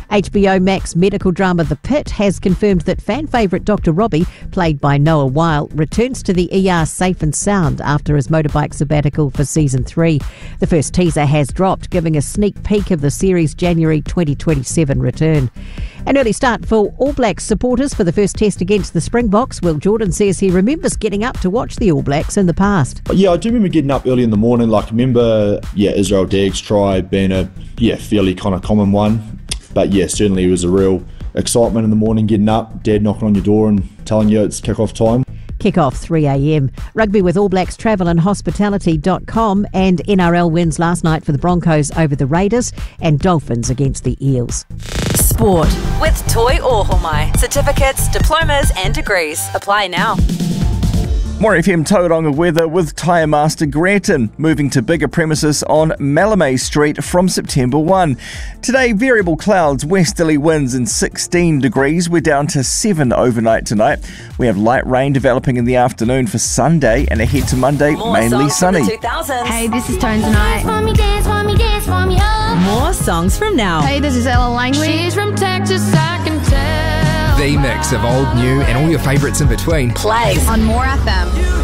HBO Max medical drama The Pit has confirmed that fan favourite Dr. Robbie, played by Noah Weil, returns to the ER safe and sound after his motorbike sabbatical for Season 3. The first teaser has dropped, giving a sneak peek of the series' January 2027 return. An early start for All Blacks supporters for the first test against the Springboks. Will Jordan says he remembers getting up to watch the All Blacks in the past. Yeah, I do remember getting up early in the morning. I remember, Israel Dagg's try being a fairly kind of common one. But certainly it was a real excitement in the morning getting up, Dad knocking on your door and telling you it's kick-off time. Kick-off 3 a.m. Rugby with All Blacks Travel and Hospitality.com, and NRL wins last night for the Broncos over the Raiders and Dolphins against the Eels. Sport with Toi Ohomai. Certificates, diplomas and degrees. Apply now. More FM Tauranga weather with Tyre Master Gretton, moving to bigger premises on Malame Street from September 1. Today, variable clouds, westerly winds and 16 degrees. We're down to 7 overnight tonight. We have light rain developing in the afternoon for Sunday, and ahead to Monday, mainly sunny. Hey, this is Tone Tonight. More songs from now. Hey, this is Ella Langley. She's from Texas, I can tell. The mix of old, new and all your favourites in between. Plays On More FM.